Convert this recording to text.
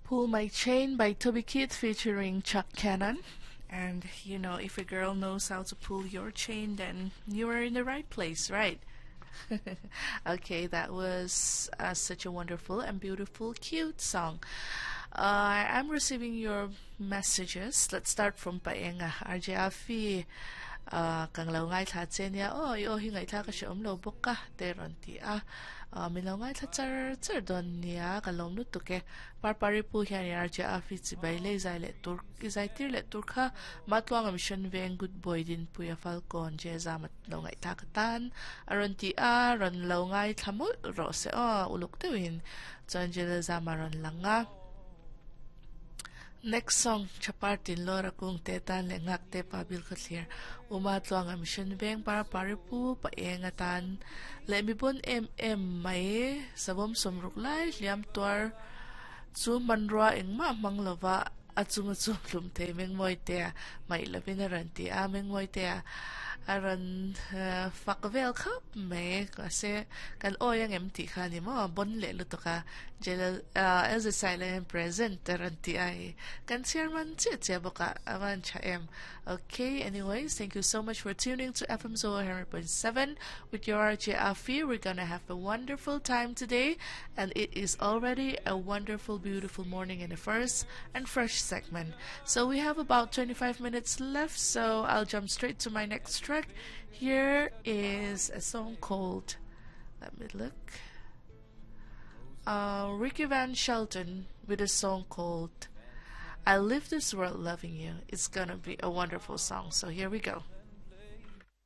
Pull My Chain by Toby Keith featuring Chuck Cannon. And you know, if a girl knows how to pull your chain, then you are in the right place, right? Okay, that was such a wonderful and beautiful, cute song. I'm receiving your messages. Let's start from Paenga. RJ Afi, kang lau ngai tha chen ya o yo hi ngai tha ka shom lo bok ka te ron ti a min lau ngai tha char don nia ka lom nu tu ke pari pu hian RJ Afi chi bai le zai le tur ki zai tir le tur kha ma twang am shan veng good boy din pu ya falcon je za mat lo ngai tha ka tan aron ti a ron lo ngai thamul ro se o uluk te win chan je za ma ron langa. Next song, Chapartin Lora kung tetan le ngak te pabil ko clear. Umatwang am mission beng para paripu paengatan. Le mi bon mai sabom somruk lai liam tuar zu manroa ing ma manglova at sumatsum lumte meng moy te mai labinaran ti ameng moy te aron fakvel khap me kasi kan oyang empty ka ni mo bon le luto ka jela as a silent present taranti ay kan sirman siya boka aman cha em. Okay, anyways, thank you so much for tuning to FM Zoho 100.7 with your RJ Afi. We're gonna have a wonderful time today, and it is already a wonderful, beautiful morning in the first and fresh segment. So we have about 25 minutes left, so I'll jump straight to my next track. Here is a song called, let me look, Ricky Van Shelton with a song called I Live This World Loving You. It's gonna be a wonderful song, so here we go.